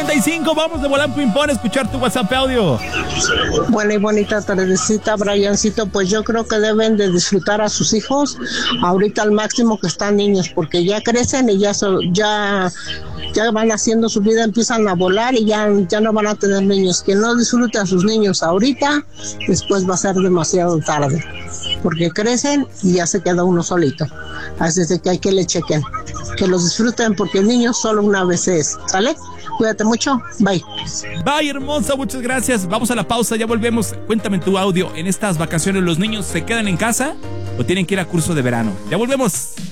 55. Vamos de volar ping-pong a escuchar tu WhatsApp audio. Buena y bonita tardecita, Briancito. Pues yo creo que deben de disfrutar a sus hijos ahorita al máximo que están niños, porque ya crecen y ya van haciendo su vida, empiezan a volar y ya no van a tener niños. Quien no disfrute a sus niños ahorita, después va a ser demasiado tarde, porque crecen y ya se queda uno solito. Así es de que hay que le chequen, que los disfruten, porque el niño solo una vez es. ¿Sale? Cuídate mucho. Bye. Bye, hermosa. Muchas gracias. Vamos a la pausa. Ya volvemos. Cuéntame tu audio. ¿En estas vacaciones los niños se quedan en casa o tienen que ir a curso de verano? Ya volvemos.